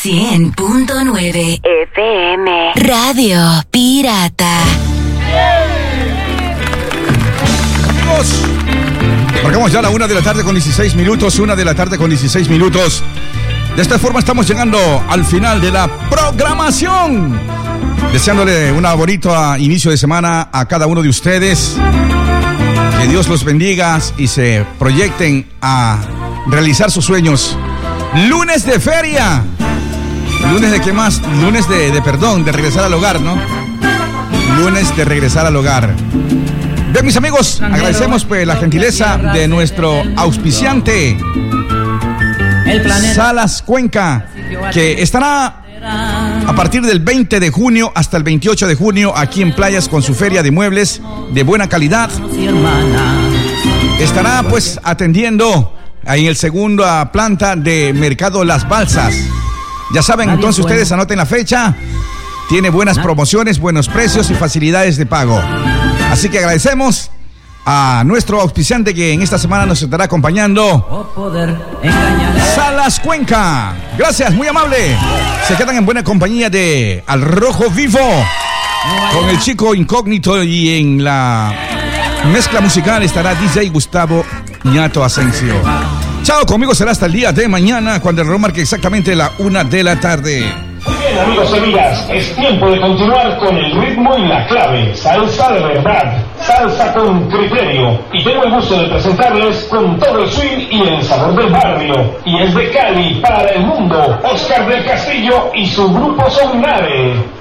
100.9 FM Radio Pirata. Amigos, marcamos ya la 1 de la tarde con 16 minutos. 1 de la tarde con 16 minutos. De esta forma estamos llegando al final de la programación. Deseándole un bonito inicio de semana a cada uno de ustedes. Que Dios los bendiga y se proyecten a realizar sus sueños. Lunes de feria. ¿Lunes de qué más? Lunes de regresar al hogar, ¿no? Lunes de regresar al hogar. Bien, mis amigos, agradecemos pues la gentileza de nuestro auspiciante Salas Cuenca, que estará a partir del 20 de junio hasta el 28 de junio aquí en Playas con su feria de muebles de buena calidad. Estará pues atendiendo ahí en el segundo planta de Mercado Las Balsas. Ya saben, entonces ustedes anoten la fecha. Tiene buenas promociones, buenos precios y facilidades de pago. Así que agradecemos a nuestro auspiciante que en esta semana nos estará acompañando, Salas Cuenca. Gracias, muy amable. Se quedan en buena compañía de Al Rojo Vivo con el chico incógnito, y en la mezcla musical estará DJ Gustavo Ñato Asensio. Chao, conmigo será hasta el día de mañana, cuando el reloj marque exactamente la 1 de la tarde. Muy bien, amigos y amigas, es tiempo de continuar con el ritmo y la clave. Salsa de verdad, salsa con criterio. Y tengo el gusto de presentarles con todo el swing y el sabor del barrio. Y es de Cali para el mundo, Oscar del Castillo y su grupo Sonare.